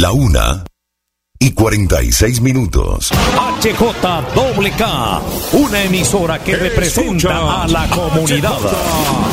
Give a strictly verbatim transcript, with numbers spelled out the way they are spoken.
La una y cuarenta y seis minutos. H J K, una emisora que representa a la comunidad.